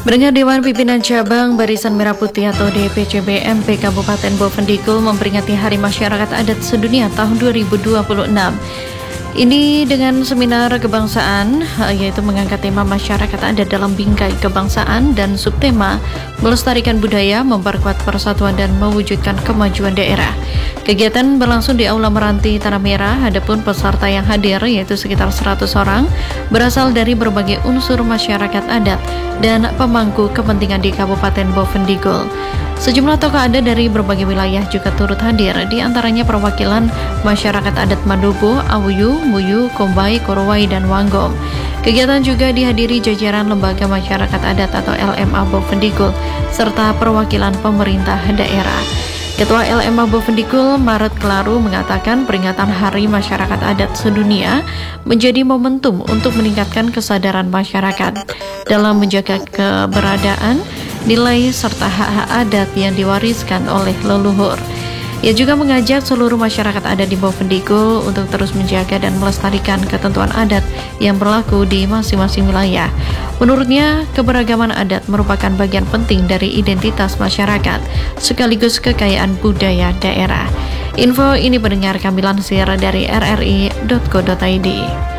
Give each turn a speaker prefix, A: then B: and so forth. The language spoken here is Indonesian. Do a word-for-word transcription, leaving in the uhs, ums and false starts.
A: Pendengar Dewan Pimpinan Cabang Barisan Merah Putih atau D P C B M P Kabupaten Bovendigul memperingati Hari Masyarakat Adat Sedunia tahun dua ribu dua puluh enam. Ini dengan seminar kebangsaan, yaitu mengangkat tema masyarakat adat dalam bingkai kebangsaan dan subtema melestarikan budaya, memperkuat persatuan dan mewujudkan kemajuan daerah. Kegiatan berlangsung di Aula Meranti Tanah Merah. Adapun peserta yang hadir yaitu sekitar seratus orang berasal dari berbagai unsur masyarakat adat dan pemangku kepentingan di Kabupaten Bovendigul. Sejumlah tokoh adat dari berbagai wilayah juga turut hadir, di antaranya perwakilan masyarakat adat Mandobo, Awuyu, Muyu, Kombai, Korowai, dan Wanggom. Kegiatan juga dihadiri jajaran lembaga masyarakat adat atau L M A Bovendigul serta perwakilan pemerintah daerah. Ketua L M A Bovendigul, Maret Kelaru, mengatakan peringatan Hari Masyarakat Adat Sedunia menjadi momentum untuk meningkatkan kesadaran masyarakat dalam menjaga keberadaan, nilai serta hak-hak adat yang diwariskan oleh leluhur. Ia juga mengajak seluruh masyarakat adat di Bovendigul untuk terus menjaga dan melestarikan ketentuan adat yang berlaku di masing-masing wilayah. Menurutnya, keberagaman adat merupakan bagian penting dari identitas masyarakat, sekaligus kekayaan budaya daerah. Info ini pendengar kami lansir dari r r i titik co titik i d.